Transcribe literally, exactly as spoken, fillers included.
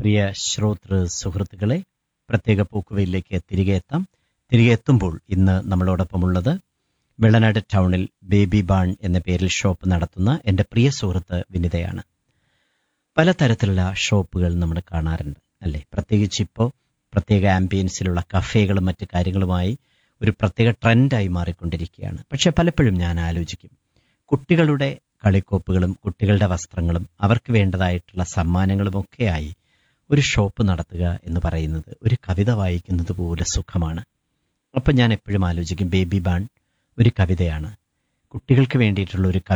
പ്രിയ ശ്രോതൃ സുഹൃത്തുക്കളെ, പ്രത്യേക പോക്കുവയിലേക്ക് തിരികെ എത്താം. തിരികെ എത്തുമ്പോൾ ഇന്ന് നമ്മളോടൊപ്പമുള്ളത് വെള്ളനാട് ടൗണിൽ ബേബി ബാൺ എന്ന പേരിൽ ഷോപ്പ് നടത്തുന്ന എൻ്റെ പ്രിയ സുഹൃത്ത് വിനിതയാണ്. പലതരത്തിലുള്ള ഷോപ്പുകൾ നമ്മൾ കാണാറുണ്ട് അല്ലേ? പ്രത്യേകിച്ച് ഇപ്പോൾ പ്രത്യേക ആംബിയൻസിലുള്ള കഫേകളും മറ്റു കാര്യങ്ങളുമായി ഒരു പ്രത്യേക ട്രെൻഡായി മാറിക്കൊണ്ടിരിക്കുകയാണ്. പക്ഷെ പലപ്പോഴും ഞാൻ ആലോചിക്കും, കുട്ടികളുടെ കളിക്കോപ്പുകളും കുട്ടികളുടെ വസ്ത്രങ്ങളും അവർക്ക് വേണ്ടതായിട്ടുള്ള സമ്മാനങ്ങളുമൊക്കെയായി ഒരു ഷോപ്പ് നടത്തുക എന്ന് പറയുന്നത് ഒരു കവിത വായിക്കുന്നത് പോലെ സുഖമാണ്. അപ്പം ഞാൻ എപ്പോഴും ആലോചിക്കും, ബേബി ബാൺ ഒരു കവിതയാണ്, കുട്ടികൾക്ക് വേണ്ടിയിട്ടുള്ള ഒരു